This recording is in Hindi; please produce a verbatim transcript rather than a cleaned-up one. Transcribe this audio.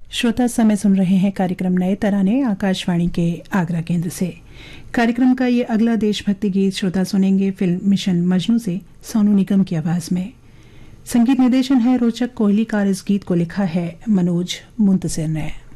श्रोता समय सुन रहे हैं कार्यक्रम नए तराने आकाशवाणी के आगरा केंद्र से। कार्यक्रम का ये अगला देशभक्ति गीत श्रोता सुनेंगे फिल्म मिशन मजनू से सोनू निगम की आवाज में। संगीत निर्देशन है रोचक कोहलीकार। इस गीत को लिखा है मनोज मुंतसिर ने।